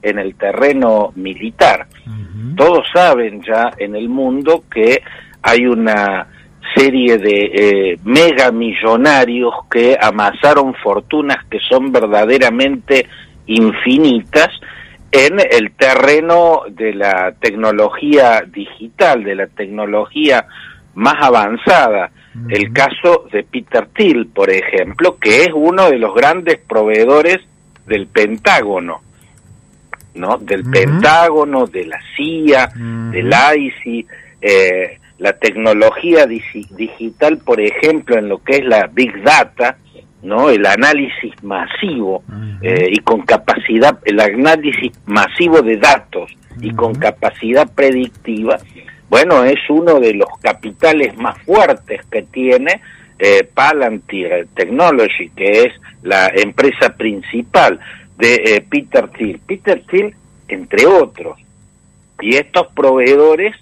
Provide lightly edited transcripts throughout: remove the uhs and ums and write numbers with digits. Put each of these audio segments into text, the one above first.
en el terreno militar. Todos saben ya en el mundo que hay una serie de megamillonarios que amasaron fortunas que son verdaderamente infinitas en el terreno de la tecnología digital, de la tecnología más avanzada. El caso de Peter Thiel, por ejemplo, que es uno de los grandes proveedores del Pentágono, ¿no? Del Pentágono, de la CIA, del ICI, la tecnología digital, por ejemplo, en lo que es la Big Data, ¿no? El análisis masivo y con capacidad, el análisis masivo de datos y con capacidad predictiva. Bueno, es uno de los capitales más fuertes que tiene Palantir Technology, que es la empresa principal de Peter Thiel. Peter Thiel, entre otros. Y estos proveedores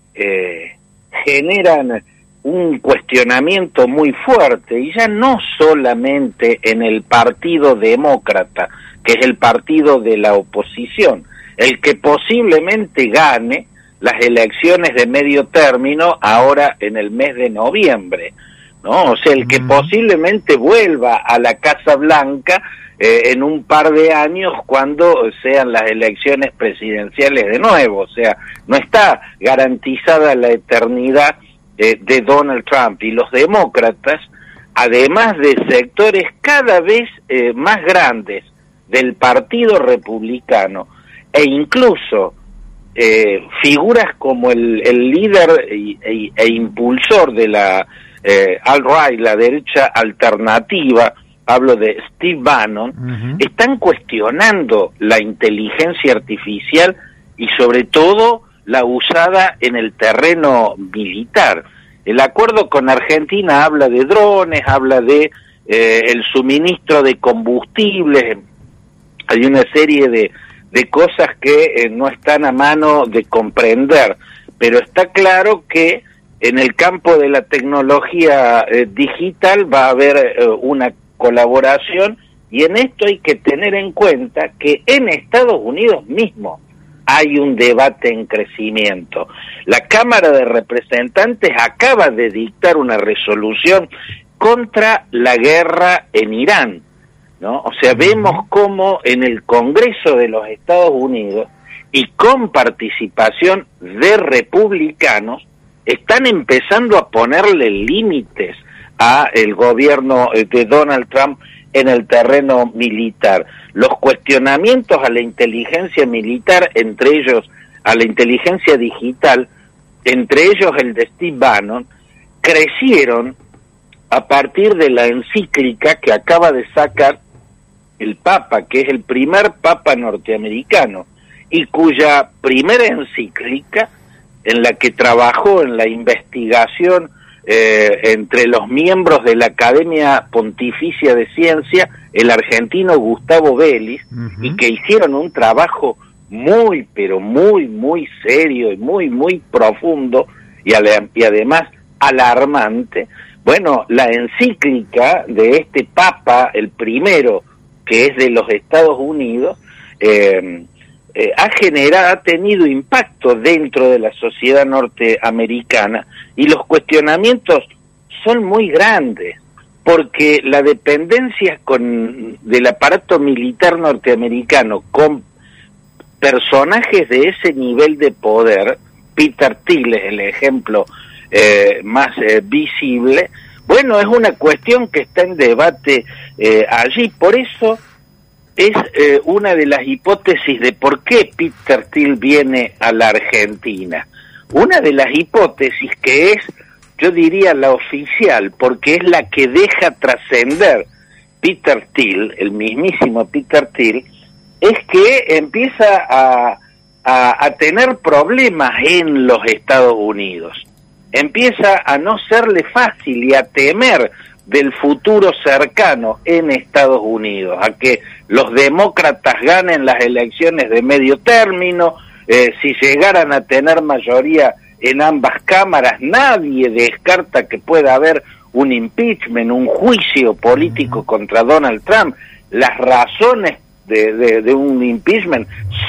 generan un cuestionamiento muy fuerte, y ya no solamente en el Partido Demócrata, que es el partido de la oposición, el que posiblemente gane las elecciones de medio término ahora en el mes de noviembre, ¿no? O sea, el que posiblemente vuelva a la Casa Blanca en un par de años cuando sean las elecciones presidenciales de nuevo. O sea, no está garantizada la eternidad de Donald Trump. Y los demócratas, además de sectores cada vez más grandes del Partido Republicano, e incluso figuras como el líder e impulsor de la alt-right, la derecha alternativa, hablo de Steve Bannon, están cuestionando la inteligencia artificial y sobre todo la usada en el terreno militar. El acuerdo con Argentina habla de drones, habla de el suministro de combustibles. Hay una serie de cosas que no están a mano de comprender, pero está claro que en el campo de la tecnología digital va a haber una colaboración, y en esto hay que tener en cuenta que en Estados Unidos mismo hay un debate en crecimiento. La Cámara de Representantes acaba de dictar una resolución contra la guerra en Irán, ¿no? O sea, vemos cómo en el Congreso de los Estados Unidos, y con participación de republicanos, están empezando a ponerle límites a el gobierno de Donald Trump en el terreno militar. Los cuestionamientos a la inteligencia militar, entre ellos a la inteligencia digital, entre ellos el de Steve Bannon, crecieron a partir de la encíclica que acaba de sacar el Papa, que es el primer Papa norteamericano, y cuya primera encíclica, en la que trabajó en la investigación entre los miembros de la Academia Pontificia de Ciencia, el argentino Gustavo Vélez, y que hicieron un trabajo muy, pero muy serio y muy profundo, y además alarmante. Bueno, la encíclica de este Papa, el primero, que es de los Estados Unidos, ha tenido impacto dentro de la sociedad norteamericana, y los cuestionamientos son muy grandes, porque la dependencia del aparato militar norteamericano con personajes de ese nivel de poder, Peter Thiel es el ejemplo más visible. Bueno, es una cuestión que está en debate allí. Por eso es una de las hipótesis de por qué Peter Thiel viene a la Argentina. Una de las hipótesis que es, yo diría, la oficial, porque es la que deja trascender Peter Thiel, el mismísimo Peter Thiel, es que empieza a tener problemas en los Estados Unidos. Empieza a no serle fácil y a temer del futuro cercano en Estados Unidos, a que los demócratas ganen las elecciones de medio término. Si llegaran a tener mayoría en ambas cámaras, nadie descarta que pueda haber un impeachment, un juicio político contra Donald Trump. Las razones de un impeachment